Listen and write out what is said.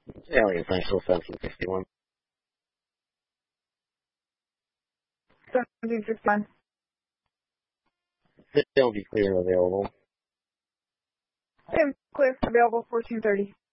Alien Central 1761. 1761. They'll be clear available. Same clear available 1430.